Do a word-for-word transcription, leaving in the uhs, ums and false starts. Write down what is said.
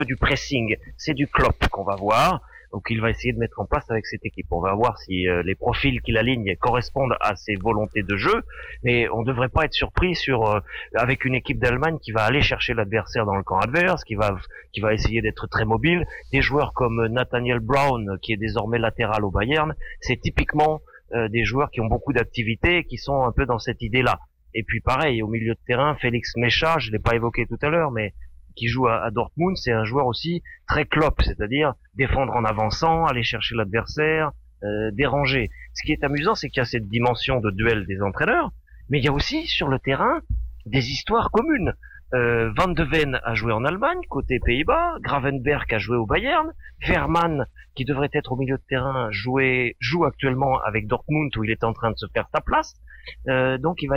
du pressing, c'est du Klopp qu'on va voir. Donc il va essayer de mettre en place avec cette équipe. On va voir si euh, les profils qu'il aligne correspondent à ses volontés de jeu, mais on ne devrait pas être surpris sur euh, avec une équipe d'Allemagne qui va aller chercher l'adversaire dans le camp adverse, qui va qui va essayer d'être très mobile. Des joueurs comme Nathaniel Brown, qui est désormais latéral au Bayern, c'est typiquement euh, des joueurs qui ont beaucoup d'activité et qui sont un peu dans cette idée-là. Et puis pareil, au milieu de terrain, Félix Mecha, je l'ai pas évoqué tout à l'heure, mais qui joue à, à Dortmund, c'est un joueur aussi très Klopp, c'est-à-dire défendre en avançant, aller chercher l'adversaire, euh, déranger. Ce qui est amusant, c'est qu'il y a cette dimension de duel des entraîneurs, mais il y a aussi sur le terrain des histoires communes. Euh, Van de Ven a joué en Allemagne, côté Pays-Bas, Gravenberch a joué au Bayern, Veerman, qui devrait être au milieu de terrain, jouer, joue actuellement avec Dortmund où il est en train de se faire sa place. Euh, donc il va